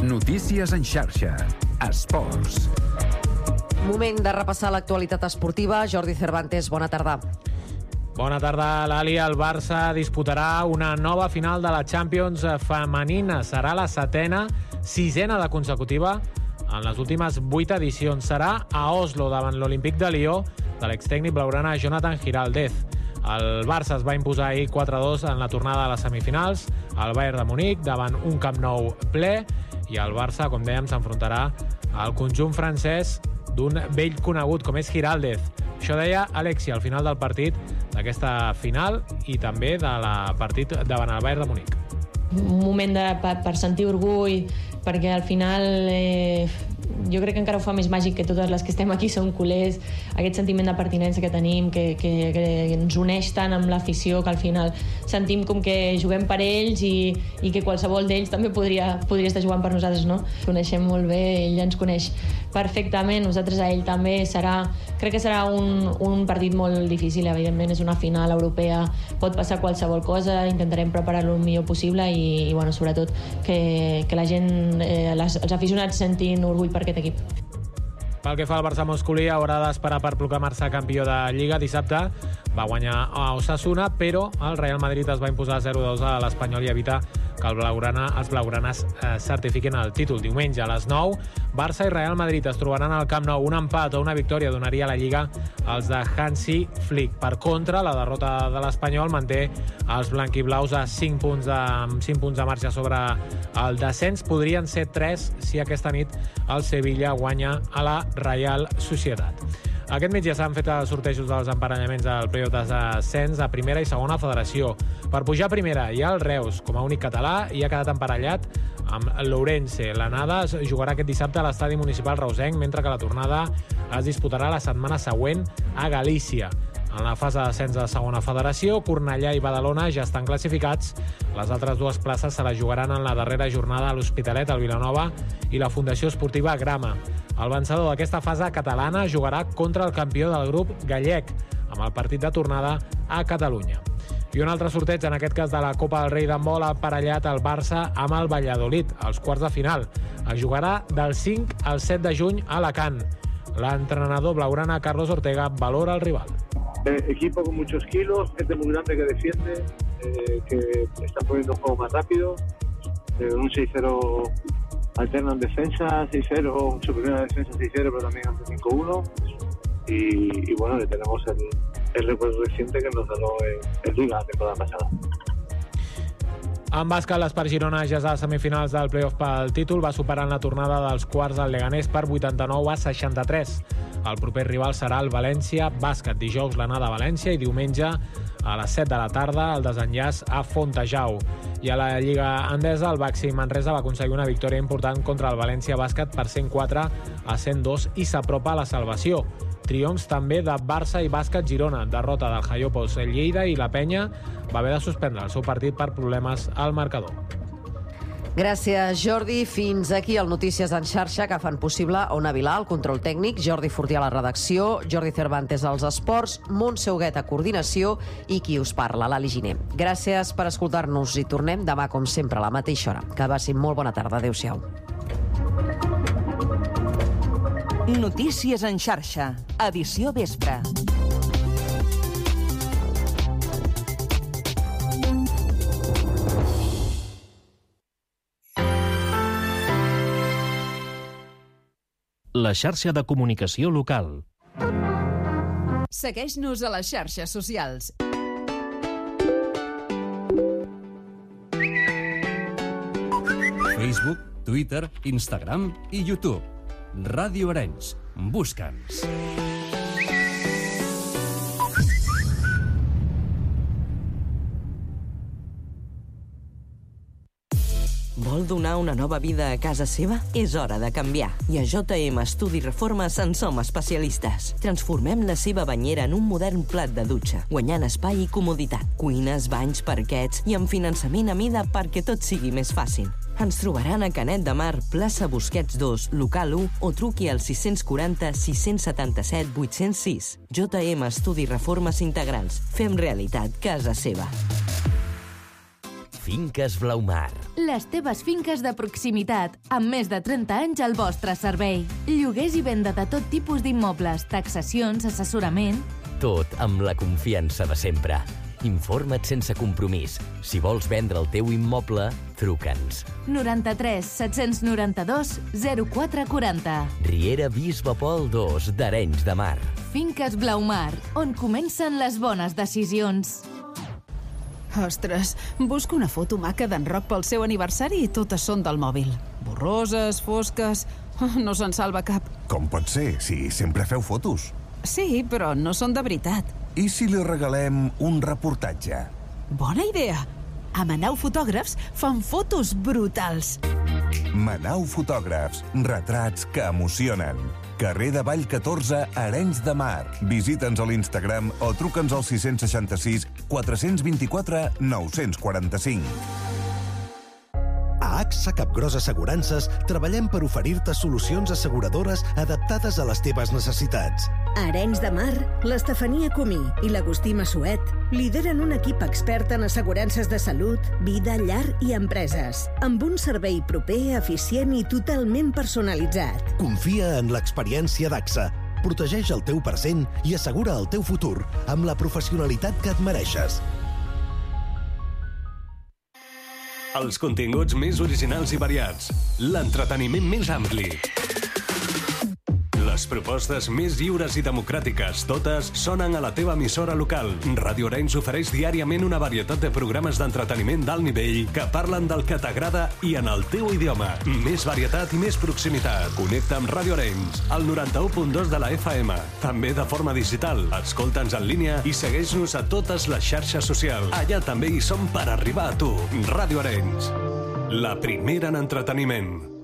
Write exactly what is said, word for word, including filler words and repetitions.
Notícies en xarxa. Esports. Moment de repassar l'actualitat esportiva. Jordi Cervantes, bona tarda. Bona tarda, Lali. El Barça disputarà una nova final de la Champions femenina. Serà la setena, sisena de consecutiva en les últimes vuit edicions. Serà a Oslo, davant l'Olímpic de Lió, de l'extècnic blaugrana Jonathan Giraldez. El Barça es va imposar ahir quatre a dos en la tornada a les semifinals, al Bayern de Munic, davant un Camp Nou ple, i el Barça, com dèiem, s'enfrontarà al conjunt francès d'un vell conegut com és Giraldez. Això deia Alexia al final del partit d'aquesta final i també de la partit davant el Bayern de Munic. Un moment de, per, per sentir orgull, perquè al final eh, jo crec que encara ho fa més màgic que totes les que estem aquí som culers, aquest sentiment de pertinença que tenim, que, que, que ens uneix tant amb l'afició, que al final sentim com que juguem per ells i, i que qualsevol d'ells també podria, podria estar jugant per nosaltres, no? Coneixem molt bé, ell ens coneix perfectament, nosaltres a ell també. Serà, crec que serà un, un partit molt difícil, evidentment és una final europea, pot passar qualsevol cosa, intentarem preparar-lo el millor possible i, i bueno, sobretot que, que la gent, eh, les, els aficionats sentin orgull per aquest equip. Pel que fa al Barça masculí, haurà d'esperar per proclamar-se campió de Lliga. Dissabte va guanyar a Osasuna, però el Real Madrid es va imposar zero a dos a l'Espanyol i evita que el Blaugrana, els blaugranes eh, certifiquin el títol. Diumenge a les nou, Barça i Real Madrid es trobaran al Camp Nou. Un empat o una victòria donaria a la Lliga als de Hansi Flick. Per contra, la derrota de l'Espanyol manté els blanquiblaus a cinc punts de, cinc punts de marxa sobre el descens. Podrien ser tres si aquesta nit el Sevilla guanya a la Real Societat. Aquest migdia s'han fet els sortejos dels emparellaments del playoff de descens a primera i segona federació. Per pujar a primera hi ha el Reus, com a únic català, i ha quedat emparellat amb l'Ourense. L'anada es jugarà aquest dissabte a l'estadi municipal reusenc, mentre que la tornada es disputarà la setmana següent a Galícia. En la fase de descens de segona federació, Cornellà i Badalona ja estan classificats. Les altres dues places se les jugaran en la darrera jornada a l'Hospitalet, al Vilanova i la Fundació Esportiva Grama. El vencedor d'aquesta fase catalana jugarà contra el campió del grup gallec, amb el partit de tornada a Catalunya. I un altre sorteig, en aquest cas de la Copa del Rei d'handbol, ha aparellat el Barça amb el Valladolid, als quarts de final. Es jugarà del cinc al set de juny a Alacant. L'entrenador blaugrana Carlos Ortega valora el rival. Eh, equipo con muchos kilos, gente muy grande que defiende, eh, que está poniendo un juego más rápido, eh, un seis cero alternan defensa, seis cero, su primera defensa seis cero, pero también ante cinco uno, y, y bueno, le tenemos el, el recuerdo reciente que nos ganó el, el Liga la temporada pasada. En bàsquet, l'Espart Girona ja és a semifinals del playoff pel títol, va superar en la tornada dels quarts del Leganés per vuitanta-nou a seixanta-tres. El proper rival serà el València Bàsquet. Dijous l'anada a València i diumenge a les set de la tarda el desenllaç a Fontejau. I a la Lliga Endesa, el Baxi Manresa va aconseguir una victòria important contra el València Bàsquet per cent quatre a cent dos i s'apropa a la salvació. Triomfs també de Barça i Bàsquet Girona. Derrota del Jaiopos Lleida i la Penya va haver de suspendre el seu partit per problemes al marcador. Gràcies, Jordi. Fins aquí el Notícies en xarxa que fan possible Ona Vilà, el control tècnic, Jordi Fortià a la redacció, Jordi Cervantes als esports, Montse Huguet a coordinació i qui us parla, l'Ali Giner. Gràcies per escoltar-nos i tornem demà, com sempre, a la mateixa hora. Que passin molt bona tarda. Adéu-siau. Notícies en xarxa, edició vespre. La xarxa de comunicació local. Segueix-nos a les xarxes socials. Facebook, Twitter, Instagram i YouTube. Ràdio Arenys. Busca'ns. Vol donar una nova vida a casa seva? És hora de canviar. I a J M Estudi Reformes en som especialistes. Transformem la seva banyera en un modern plat de dutxa, guanyant espai i comoditat. Cuines, banys, parquets i amb finançament a mida perquè tot sigui més fàcil. Ens trobaran a Canet de Mar, plaça Busquets dos, local u, o truqui al sis quatre zero sis set set vuit zero sis. J M Estudi Reformes Integrals. Fem realitat casa seva. Finques Blaumar. Les teves finques de proximitat, amb més de trenta anys al vostre servei. Lloguers i venda de tot tipus d'immobles, taxacions, assessorament... Tot amb la confiança de sempre. Informa't sense compromís. Si vols vendre el teu immoble, truca'ns. noranta-tres set-cents noranta-dos zero quatre quaranta. Riera Bisbe Pol dos d'Arenys de Mar. Finques Blaumar, on comencen les bones decisions. Ostres, busco una foto maca d'en Roc pel seu aniversari i totes són del mòbil. Borroses, fosques... No se'n salva cap. Com pot ser, si sempre feu fotos? Sí, però no són de veritat. I si li regalem un reportatge? Bona idea. A Manau Fotògrafs fan fotos brutals. Manau Fotògrafs, retrats que emocionen. Carrer de Vall catorze, Arenys de Mar. Visita'ns a l'Instagram o truca'ns al sis seixanta-sis quatre vint-i-quatre nou quaranta-cinc. A A X A Capgròs Assegurances treballem per oferir-te solucions asseguradores adaptades a les teves necessitats. A Arenys de Mar, l'Estefania Comí i l'Agustí Massuet lideren un equip expert en assegurances de salut, vida, llar i empreses, amb un servei proper, eficient i totalment personalitzat. Confia en l'experiència d'A X A. Protegeix el teu present i assegura el teu futur amb la professionalitat que et mereixes. Els continguts més originals i variats. L'entreteniment més ampli. Les propostes més lliures i democràtiques, totes sonen a la teva emissora local. Ràdio Arenys ofereix diàriament una varietat de programes d'entreteniment d'alt nivell que parlen del que t'agrada i en el teu idioma. Més varietat i més proximitat. Connecta amb Ràdio Arenys, al noranta-u punt dos de la F M. També de forma digital. Escolta'ns en línia i segueix-nos a totes les xarxes socials. Allà també hi som per arribar a tu. Ràdio Arenys, la primera en entreteniment.